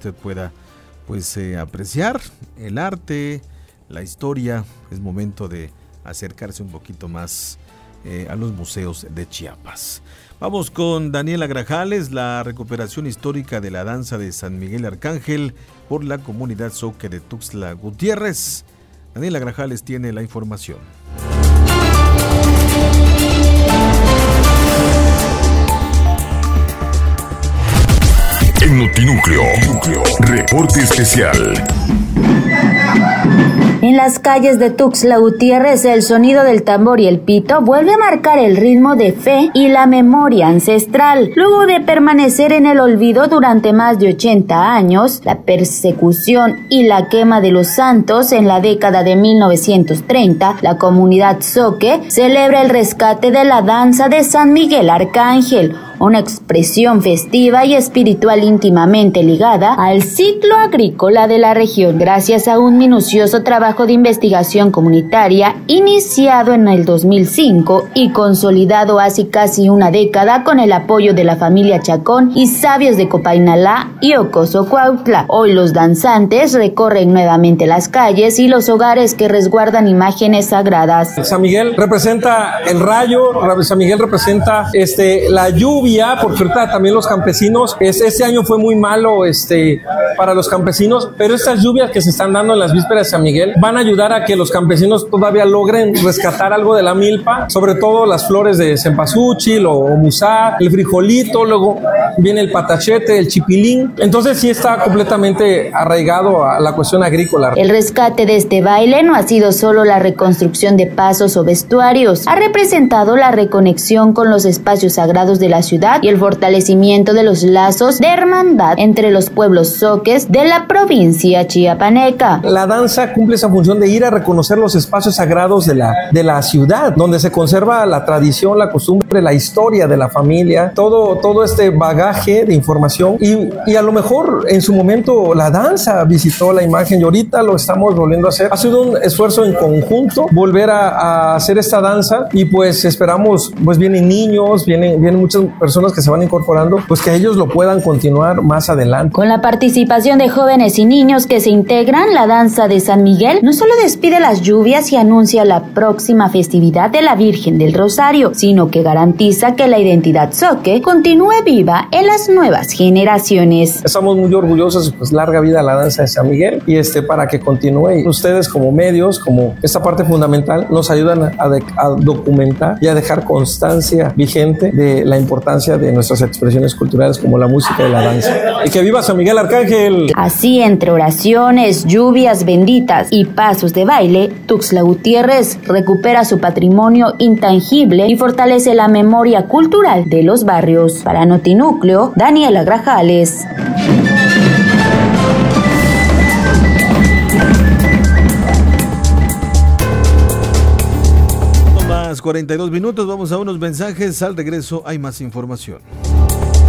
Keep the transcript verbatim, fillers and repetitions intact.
usted pueda pues eh, apreciar el arte, la historia. Es momento de acercarse un poquito más eh, a los museos de Chiapas. Vamos con Daniela Grajales, la recuperación histórica de la danza de San Miguel Arcángel por la comunidad zoque de Tuxtla Gutiérrez. Daniela Grajales tiene la información. En Notinúcleo, reporte especial. En las calles de Tuxtla Gutiérrez, el sonido del tambor y el pito vuelve a marcar el ritmo de fe y la memoria ancestral. Luego de permanecer en el olvido durante más de ochenta años, la persecución y la quema de los santos en la década de mil novecientos treinta, la comunidad zoque celebra el rescate de la danza de San Miguel Arcángel, una expresión festiva y espiritual íntimamente ligada al ciclo agrícola de la región, gracias a un minucioso trabajo de investigación comunitaria iniciado en el dos mil cinco y consolidado hace casi una década con el apoyo de la familia Chacón y sabios de Copainalá y Ocoso Cuautla. Hoy los danzantes recorren nuevamente las calles y los hogares que resguardan imágenes sagradas. San Miguel representa el rayo, San Miguel representa este, la lluvia, porque ahorita también los campesinos, este año fue muy malo este, para los campesinos, pero estas lluvias que se están dando en las vísperas de San Miguel van a ayudar a que los campesinos todavía logren rescatar algo de la milpa, sobre todo las flores de cempasúchil o, o musá, el frijolito, luego viene el patachete, el chipilín. Entonces sí está completamente arraigado a la cuestión agrícola. El rescate de este baile no ha sido solo la reconstrucción de pasos o vestuarios, ha representado la reconexión con los espacios sagrados de la ciudad y el fortalecimiento de los lazos de hermandad entre los pueblos zoques de la provincia chiapaneca. La danza cumple esa función de ir a reconocer los espacios sagrados de la, de la ciudad, donde se conserva la tradición, la costumbre, la historia de la familia, todo, todo este bagaje de información y, y a lo mejor en su momento la danza visitó la imagen y ahorita lo estamos volviendo a hacer. Ha sido un esfuerzo en conjunto volver a, a hacer esta danza y pues esperamos, pues vienen niños, vienen, vienen muchas personas que se van incorporando, pues que ellos lo puedan continuar más adelante. Con la participación de jóvenes y niños que se integran, la danza de San Miguel no solo despide las lluvias y anuncia la próxima festividad de la Virgen del Rosario, sino que garantiza que la identidad zoque continúe viva en las nuevas generaciones. Estamos muy orgullosos, pues larga vida a la danza de San Miguel y este para que continúe. Ustedes como medios, como esta parte fundamental, nos ayudan a, de, a documentar y a dejar constancia vigente de la importancia de nuestras expresiones culturales como la música y la danza. Y que viva San Miguel Arcángel. Así, entre oraciones, lluvias benditas y pasos de baile, Tuxtla Gutiérrez recupera su patrimonio intangible y fortalece la memoria cultural de los barrios. Para Notinúcleo, Daniela Grajales. Más cuarenta y dos minutos, vamos a unos mensajes. Al regreso hay más información.